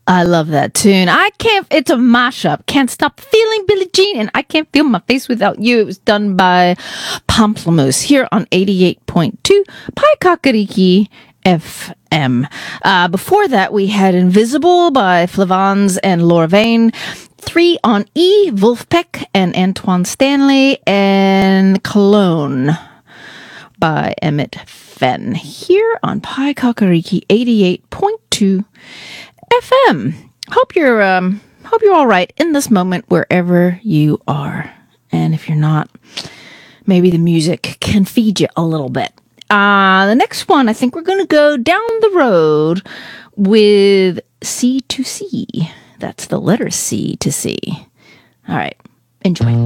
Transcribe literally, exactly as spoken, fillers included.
I love that tune. I can't, it's a mashup. Can't Stop Feeling Billie Jean and I Can't Feel My Face Without You. It was done by Pomplamoose here on eighty-eight point two Pai Kakariki F M. Uh, before that, we had Invisible by Flavans and Laura Vane. Three on E, Wolfpack and Antoine Stanley, and Cologne by Emmett Fenn here on Pai Kakariki eighty-eight point two F M. Hope you're um hope you're all right in this moment wherever you are. And if you're not, maybe the music can feed you a little bit. Uh the next one, I think we're going to go down the road with C to C. That's the letter C to C. All right. Enjoy.